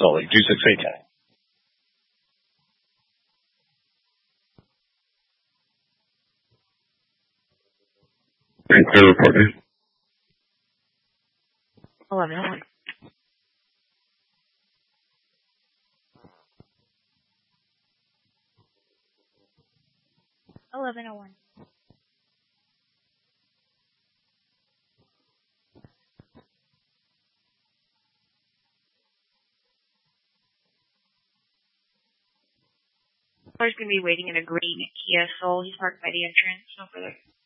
Salt Lake, 26810. Clear report, dude. 1101. 1101. He's going to be waiting in a green Kia Soul. He's parked by the entrance. No further.